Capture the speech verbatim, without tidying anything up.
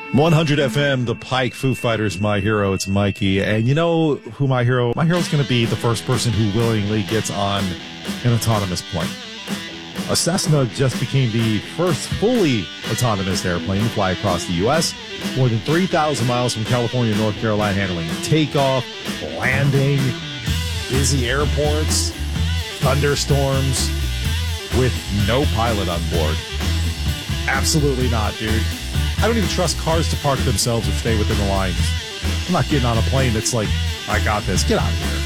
one hundred F M, The Pike, Foo Fighters, My Hero. It's Mikey. And you know who my hero? My hero's going to be the first person who willingly gets on an autonomous plane. A Cessna just became the first fully autonomous airplane to fly across the U S More than three thousand miles from California to North Carolina, handling takeoff, landing, busy airports, thunderstorms, with no pilot on board. Absolutely not, dude. I don't even trust cars to park themselves or stay within the lines. I'm not getting on a plane that's like, I got this. Get out of here.